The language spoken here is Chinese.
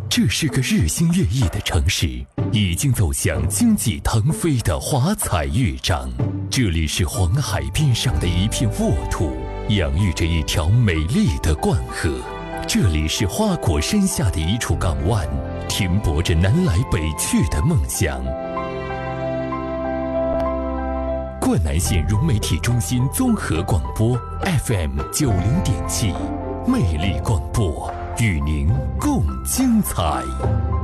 这是个日新月异的城市，已经走向经济腾飞的华彩乐章。这里是黄海边上的一片沃土，养育着一条美丽的灌河。这里是花果山下的一处港湾，停泊着南来北去的梦想。灌南县融媒体中心综合广播 FM90.7，魅力广播，与您共精彩。